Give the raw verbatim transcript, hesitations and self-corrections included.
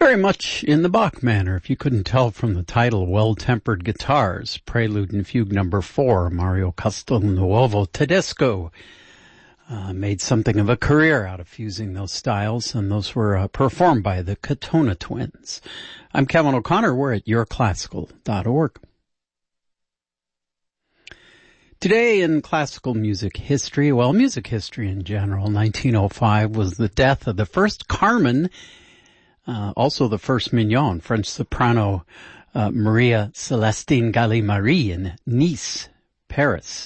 Very much in the Bach manner, if you couldn't tell from the title, Well-Tempered Guitars, Prelude and Fugue number four, Mario Castelnuovo Tedesco. Uh, made something of a career out of fusing those styles, and those were uh, performed by the Katona Twins. I'm Kevin O'Connor. We're at your classical dot org. Today in classical music history, well, music history in general, nineteen oh five was the death of the first Carmen, uh, also the first Mignon, French soprano uh, Maria Celestine Galli-Marie in Nice, Paris.